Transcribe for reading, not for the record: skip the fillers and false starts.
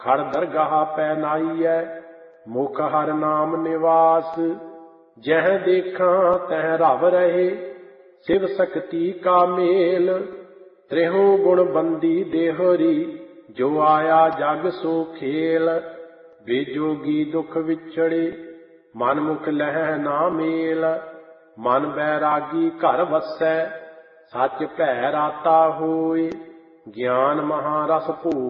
खड़ दरगाह पै नाईਐ मुख हर नाम निवास। जह देखा तह रव रहे शिव शक्ति का मेल। त्रिहु गुण बंदी देहरी जो आया जग सो खेल। बेजोगी दुख विछड़े मन मुख लह ना मेल। मन बैरागी घर वसै सच भै राता होए। ज्ञान महारस भोग